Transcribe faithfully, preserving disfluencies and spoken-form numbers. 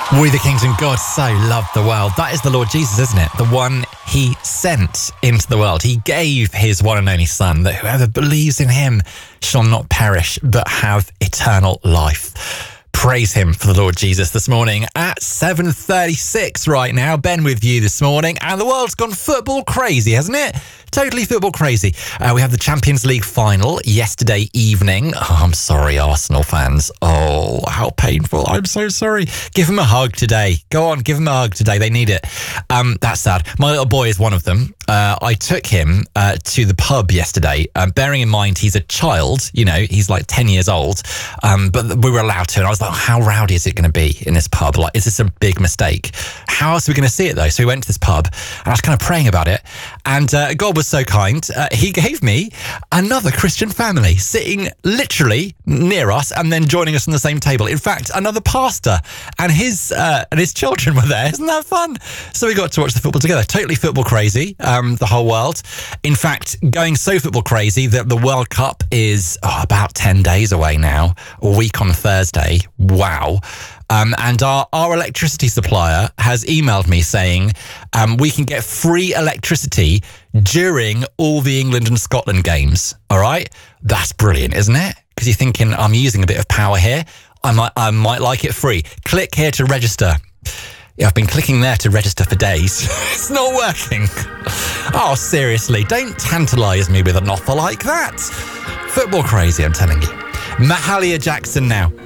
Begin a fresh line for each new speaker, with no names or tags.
We the kings and God so loved the world. That is the Lord Jesus, isn't it? The one he sent into the world. He gave his one and only son, that whoever believes in him shall not perish, but have eternal life. Praise him for the Lord Jesus this morning at seven thirty-six right now. Ben with you this morning, and the world's gone football crazy, hasn't it? Totally football crazy. Uh, we have the Champions League final yesterday evening. Oh, I'm sorry, Arsenal fans. Oh, how painful. I'm so sorry. Give them a hug today. Go on, give them a hug today. They need it. Um, that's sad. My little boy is one of them. Uh, I took him uh, to the pub yesterday, um, bearing in mind he's a child, you know, he's like ten years old, um, but we were allowed to. And I was like, how rowdy is it going to be in this pub? Like, is this a big mistake? How else are we going to see it, though? So we went to this pub, and I was kind of praying about it. And uh, God was so kind. Uh, he gave me another Christian family sitting literally near us and then joining us on the same table. In fact, another pastor and his uh, and his children were there. Isn't that fun? So we got to watch the football together. Totally football crazy, um, the whole world. In fact, going so football crazy that the World Cup is oh, about ten days away now, a week on Thursday. Wow. Um, and our, our electricity supplier has emailed me saying um, we can get free electricity during all the England and Scotland games. All right. That's brilliant, isn't it? Because you're thinking, I'm using a bit of power here. I might, I might like it free. Click here to register. Yeah, I've been clicking there to register for days. It's not working. Oh, seriously. Don't tantalise me with an offer like that. Football crazy, I'm telling you. Mahalia Jackson now.